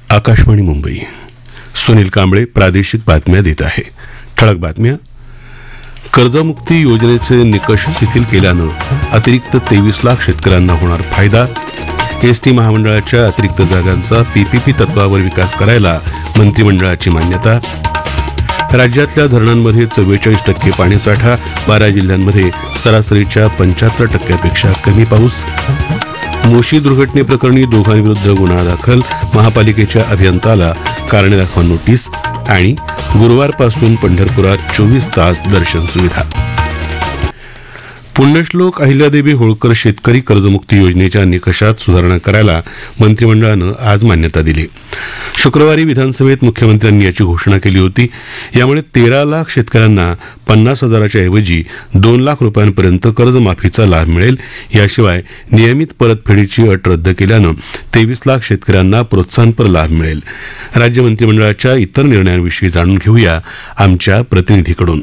आकाशवाणी मुंबई. सुनील कांबळे प्रादेशिक बातम्या देत आहे. ठळक बातम्या. कर्जमुक्ती योजनेचे निकष शिथिल केल्यानं अतिरिक्त 23 लाख शेतकऱ्यांना होणार फायदा. एसटी महामंडळाच्या अतिरिक्त जागांचा पीपीपी तत्वावर विकास करायला मंत्रिमंडळाची मान्यता. राज्यातल्या धरणांमध्ये 44% पाणीसाठा. 12 जिल्ह्यांमध्ये सरासरीच्या 75%पेक्षा कमी पाऊस. मोशी दुर्घटनेप्रकरणी दोघांविरुद्ध गुन्हा दाखल. महापालिकेच्या अभियंताला कारणे दाखवा नोटीस. आणि गुरुवारपासून पंढरपुरात 24 तास दर्शन सुविधा. पुण्यश्लोक अहिल्यादेवी होळकर शेतकरी कर्जमुक्ती योजनेच्या निकषात सुधारणा करायला मंत्रिमंडळानं आज मान्यता दिली. शुक्रवारी विधानसभेत मुख्यमंत्र्यांनी याची घोषणा केली होती. यामुळे 13 लाख शेतकऱ्यांना 50,000च्या ऐवजी 2 लाख रुपयांपर्यंत कर्जमाफीचा लाभ मिळेल. याशिवाय नियमित परतफेडीची अट रद्द केल्यानं 23 लाख शेतकऱ्यांना प्रोत्साहनपर लाभ मिळेल. राज्य मंत्रिमंडळाच्या इतर निर्णयांविषयी जाणून घेऊया आमच्या प्रतिनिधीकडून.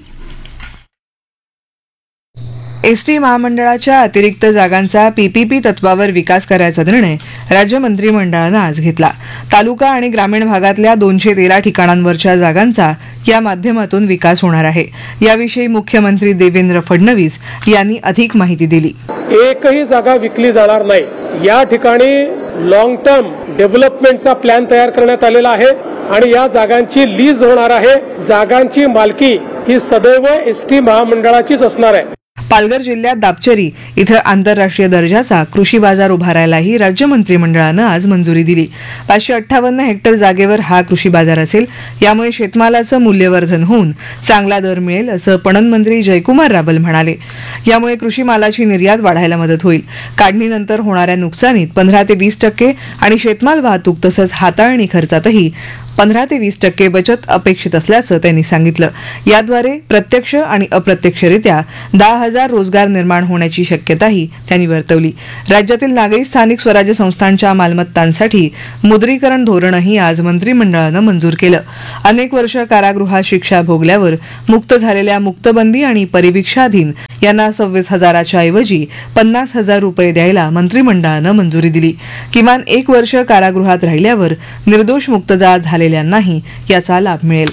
एसटी महामंडळाच्या अतिरिक्त जागांचा पीपीपी तत्वावर विकास करायचा निर्णय राज्य मंत्रिमंडळानं आज घेतला. तालुका आणि ग्रामीण भागातल्या 213 ठिकाणांवरच्या जागांचा या माध्यमातून विकास होणार आहे. याविषयी मुख्यमंत्री देवेंद्र फडणवीस यांनी अधिक माहिती दिली. एकही जागा विकली जाणार नाही. या ठिकाणी लॉंग टर्म डेव्हलपमेंटचा प्लॅन तयार करण्यात आलेला आहे आणि या जागांची लीज होणार आहे. जागांची मालकी ही सदैव एसटी महामंडळाचीच असणार आहे. पालघर जिल्ह्यात दापचरी इथं आंतरराष्ट्रीय दर्जाचा कृषी बाजार उभारायलाही राज्य मंत्रिमंडळानं आज मंजुरी दिली. 558 हेक्टर जागेवर हा कृषी बाजार असेल. यामुळे शेतमालाचं मूल्यवर्धन होऊन चांगला दर मिळेल असं पणन मंत्री जयकुमार रावल म्हणाले. यामुळे कृषी मालाची निर्यात वाढायला मदत होईल. काढणीनंतर होणाऱ्या नुकसानीत 15 ते 20% आणि शेतमाल वाहतूक तसंच हाताळणी खर्चातही 15 ते 20% बचत अपेक्षित असल्याचं त्यांनी सांगितलं. याद्वारे प्रत्यक्ष आणि अप्रत्यक्षरित्या 10,000 रोजगार निर्माण होण्याची शक्यताही त्यांनी वर्तवली. राज्यातील नागरी स्थानिक स्वराज्य संस्थांच्या मालमत्तांसाठी मुद्रीकरण धोरणही आज मंत्रिमंडळानं मंजूर केलं. अनेक वर्ष कारागृहात शिक्षा भोगल्यावर मुक्त झालेल्या मुक्तबंदी आणि परिवीक्षाधीन यांना 26,000च्या ऐवजी 50,000 रुपये द्यायला मंत्रिमंडळानं मंजुरी दिली. किमान 1 वर्ष कारागृहात राहिल्यावर निर्दोष मुक्तता झालेल्यांनाही याचा लाभ मिळेल.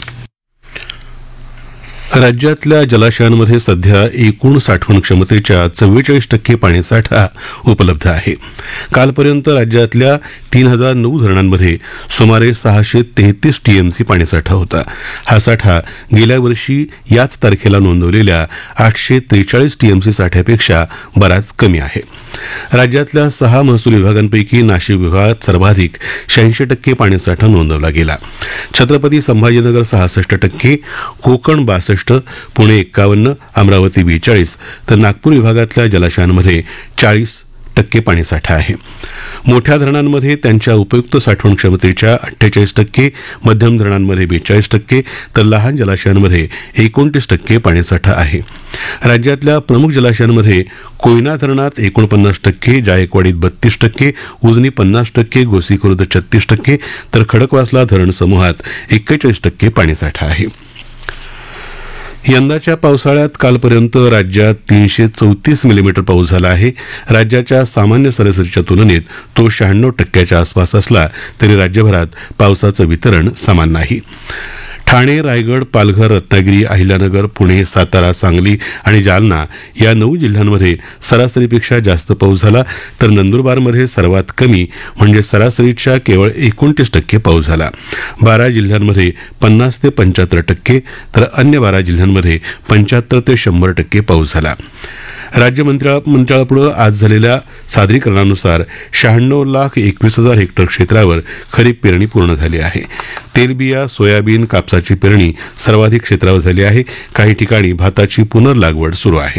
राज्यातल्या जलाशयांमध्ये सध्या एकूण साठवण क्षमतेच्या 44% पाणीसाठा उपलब्ध आहे. कालपर्यंत राज्यातल्या 3,009 धरणांमध्ये सुमारे 633 टीएमसी पाणीसाठा होता. हा साठा गेल्या वर्षी याच तारखेला नोंदवलेल्या 843 टीएमसी साठ्यापेक्षा बराच कमी आहे. राज्यातल्या 6 महसूल विभागांपैकी नाशिक विभागात सर्वाधिक 86% पाणीसाठा नोंदवला गेला. छत्रपती संभाजीनगर 66%, कोकण 62%, पुणे 51%, अमरावती 42%, तर नागपूर विभागातल्या जलाशयांमध्ये 40% पाणीसाठा आहे. मोठ्या धरणांमध्ये त्यांच्या उपयुक्त साठवण क्षमतेच्या 48%, मध्यम धरणांमध्ये 42%, तर लहान जलाशयांमध्ये 29% पाणीसाठा आहे. राज्यातल्या प्रमुख जलाशयांमध्ये कोयना धरणात 49%, जायकवाडीत 32%, उजनी 50%, गोसीखुर्द 36%, तर खडकवासला धरण समूहात 41% पाणीसाठा आहे. यंदाच्या पावसाळ्यात कालपर्यंत राज्यात 334 मिलीमीटर पाऊस झाला आहे. राज्याच्या सामान्य सरासरीच्या तुलनेत तो 96% आसपास असला तरी राज्यभरात पावसाचं वितरण समान नाही. ठाणे, रायगड, पालघर, रत्नागिरी, अहिल्यानगर, पुणे, सातारा, सांगली आणि जालना या 9 जिल्ह्यांमध्ये सरासरीपेक्षा जास्त पाऊस झाला, तर नंदुरबारमध्ये सर्वात कमी म्हणजे सरासरीच्या केवळ 29% पाऊस झाला. 12 जिल्ह्यांमध्ये 50 ते 75%, तर अन्य 12 जिल्ह्यांमध्ये 75 ते 100% पाऊस झाला. राज्य मंत्रिमंडळापुढे आज झालेल्या सादरीकरणानुसार 96,21,000 हेक्टर क्षेत्रावर खरीप पेरणी पूर्ण झाली आहे. तेलबिया, सोयाबीन, कापसाची पेरणी सर्वाधिक क्षेत्रावर झाली आहे. काही ठिकाणी भाताची पुनर्लागवड सुरू आहे.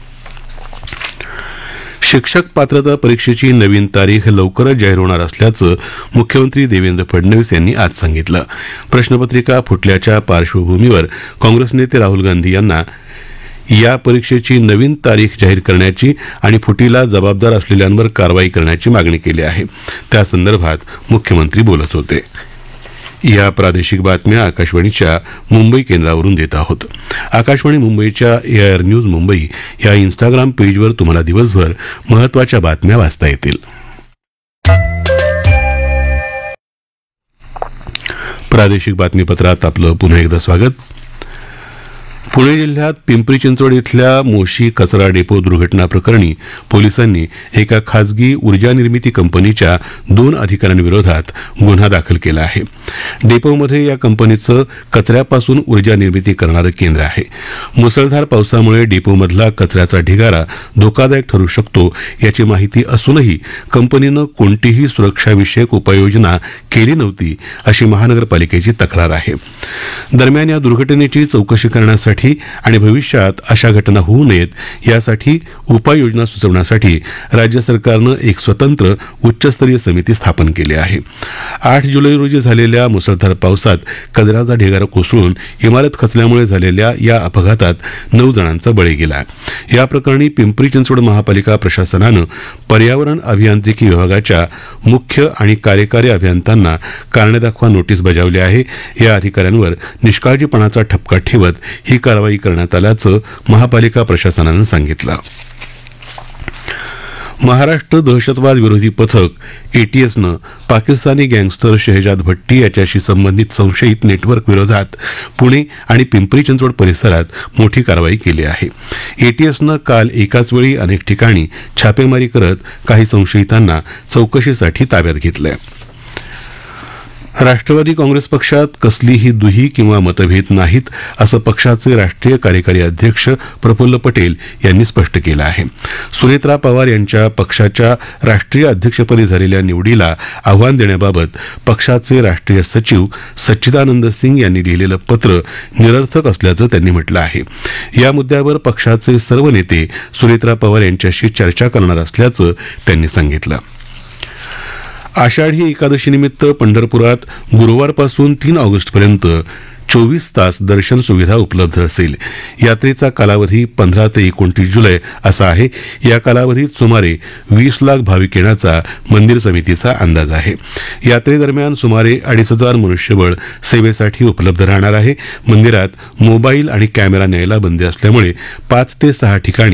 शिक्षक पात्रता परीक्षेची नवीन तारीख लवकरच जाहीर होणार असल्याचं मुख्यमंत्री देवेंद्र फडणवीस यांनी आज सांगितलं. प्रश्नपत्रिका फुटल्याच्या पार्श्वभूमीवर काँग्रेस नेते राहुल गांधी यांना या परीक्षेची नवीन तारीख जाहीर करण्याची आणि फुटीला जबाबदार असलेल्यांवर कारवाई करण्याची मागणी केली आहे. त्यासंदर्भात मुख्यमंत्री बोलत होते. या प्रादेशिक बातम्या आकाशवाणीच्या मुंबई केंद्रावरून देत आहोत. आकाशवाणी मुंबईच्या एआयआर न्यूज मुंबई या इंस्टाग्राम पेजवर तुम्हाला दिवसभर महत्त्वाच्या बातम्या वाचता येतील. प्रादेशिक बातमीपत्रात आपलं पुन्हा एकदा स्वागत. पुणे जिल्ह्यात पिंपरी चिंचवड इथल्या मोशी कचरा डेपो दुर्घटना प्रकरणी पोलिसांनी एका खासगी ऊर्जा निर्मिती कंपनीच्या 2 अधिकाऱ्यांविरोधात गुन्हा दाखल केला आहे. डेपोमध्ये या कंपनीचं कचऱ्यापासून ऊर्जा निर्मिती करणारं केंद्र आहे. मुसळधार पावसामुळे डेपोमधला कचऱ्याचा ढिगारा धोकादायक ठरू शकतो याची माहिती असूनही कंपनीनं कोणतीही सुरक्षाविषयक उपाययोजना केली नव्हती अशी महानगरपालिकेची तक्रार आहे. दरम्यान या दुर्घटनेची चौकशी करण्यासाठी आणि भविष्यात अशा घटना होऊ नयेत यासाठी उपाययोजना सुचवण्यासाठी राज्य सरकारनं एक स्वतंत्र उच्चस्तरीय समिती स्थापन केली आहे. 8 जुलै रोजी झालेल्या मुसळधार पावसात कचऱ्याचा ढिगारा कोसळून इमारत खचल्यामुळे झालेल्या या अपघातात 9 जणांचा बळी गेला. या प्रकरणी पिंपरी चिंचवड महापालिका प्रशासनानं पर्यावरण अभियांत्रिकी विभागाच्या मुख्य आणि कार्यकारी अभियंत्यांना कारणे दाखवा नोटीस बजावली आहे. या अधिकाऱ्यांवर निष्काळजीपणाचा ठपका ठेवत ही कारवाई करण्यात आल्याचं महापालिका प्रशासनानं सांगितलं. महाराष्ट्र दहशतवाद विरोधी पथक एटीएसनं पाकिस्तानी गँगस्टर शहजाद भट्टी याच्याशी संबंधित संशयित नेटवर्क विरोधात पुणे आणि पिंपरी चिंचवड परिसरात मोठी कारवाई केली आहे. एटीएसनं काल एकाच वेळी अनेक ठिकाणी छापेमारी करत काही संशयितांना चौकशीसाठी ताब्यात घेतलंय. राष्ट्रवादी काँग्रेस पक्षात कसलीही दुही किंवा मतभेद नाहीत असं पक्षाचे राष्ट्रीय कार्यकारी अध्यक्ष प्रफुल्ल पटेल यांनी स्पष्ट केलं आहे. सुनेत्रा पवार यांच्या पक्षाच्या राष्ट्रीय अध्यक्षपदी झालेल्या निवडीला आव्हान देण्याबाबत पक्षाचे राष्ट्रीय सचिव सच्चिदानंद सिंग यांनी लिहिलेलं पत्र निरर्थक असल्याचं त्यांनी म्हटलं आहे. या मुद्द्यावर पक्षाचे सर्व नेते सुनेत्रा पवार यांच्याशी चर्चा करणार असल्याचं त्यांनी सांगितलं. आषाढी एकादशीनिमित्त पंढरपुरात गुरुवारपासून 3 ऑगस्टपर्यंत 24 तास दर्शन सुविधा उपलब्ध असेल. यात्रेचा कालावधी 15 ते 29 जुलै असा आहे. या कालावधीत सुमारे 20 लाख भाविक येण्याचा मंदिर समितीचा अंदाज आहे. यात्रेदरम्यान सुमारे 2,500 मनुष्यबळ सेवेसाठी उपलब्ध राहणार आहे. मंदिरात मोबाईल आणि कॅमेरा न्यायला बंदी असल्यामुळे 5 ते 6 ठिकाणी